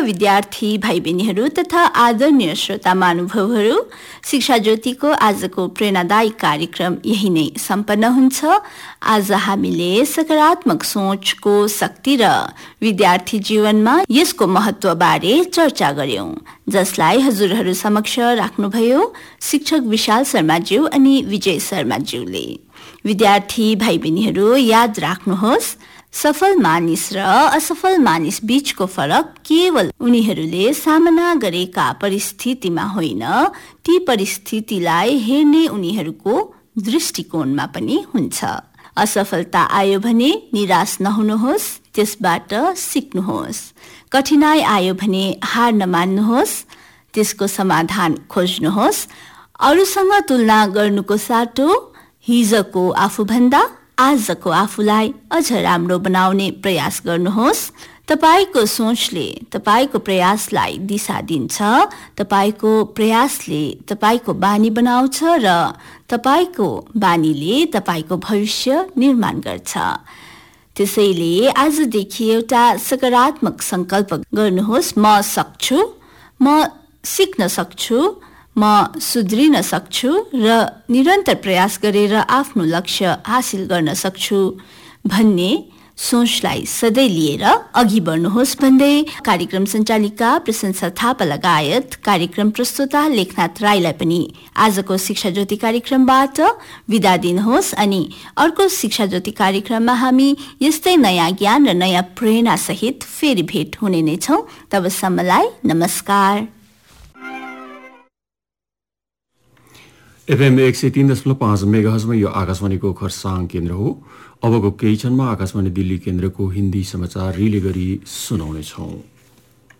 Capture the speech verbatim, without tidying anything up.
विद्यार्थी भाइ बहिनीहरू तथा आदरणीय श्रोता महानुभावहरू, शिक्षा ज्योतिको आजको प्रेरणादायी कार्यक्रम यही नै सम्पन्न हुन्छ। आज हामीले सकारात्मक सोचको शक्ति र विद्यार्थी जीवनमा यसको महत्त्वबारे चर्चा गर्यौं, जसलाई हजुरहरू समक्ष राख्नुभयो शिक्षक विशाल शर्माज्यू अनि विजय शर्माज्यूले। विद्यार्थी भाइ बहिनीहरू याद राख्नुहोस्, सफल मानिस र असफल मानिस बीचको फरक केवल उनीहरूले सामना गरेका परिस्थितिमा होइन, ती परिस्थितिलाई हेर्ने उनीहरूको दृष्टिकोणमा पनि हुन्छ। असफलता आयो भने निराश नहुनुहोस्, त्यसबाट सिक्नुहोस्। कठिनाई आयो भने हार नमान्नुहोस्, त्यसको समाधान खोज्नुहोस्। अरूसँग तुलना गर्नुको साटो हिजोको आफूभन्दा आजको आफूलाई अझ राम्रो बनाउने प्रयास गर्नुहोस्। तपाईको सोचले तपाईको प्रयासलाई दिशा दिन्छ, तपाईको प्रयासले तपाईको बानी बनाउँछ र तपाईको बानीले तपाईको भविष्य निर्माण गर्छ। त्यसैले आजदेखि एउटा सकारात्मक संकल्प गर्नुहोस्। म सक्छु, म सिक्न सक्छु, म सुध्रिन सक्छु र निरन्तर प्रयास गरेर आफ्नो लक्ष्य हासिल गर्न सक्छु भन्ने सोचलाई सधैँ लिएर अघि बढ्नुहोस् भन्दै कार्यक्रम सञ्चालिका प्रशंसा थापा लगायत कार्यक्रम प्रस्तुता लेखनाथ राईलाई पनि आजको शिक्षा ज्योति कार्यक्रमबाट विदा दिनुहोस्। अनि अर्को शिक्षा ज्योति कार्यक्रममा हामी यस्तै नयाँ ज्ञान र नयाँ प्रेरणा सहित फेरि भेट हुने नै छौं। तबसम्मलाई नमस्कार। एफएम एक सय तीन दशमलव पाँच मेगाहर्जमा यो आकाशवाणीको खरसाङ केन्द्र हो। अबको केही क्षणमा आकाशवाणी दिल्ली केन्द्रको हिन्दी समाचार रिले गरी सुनाउनेछौँ।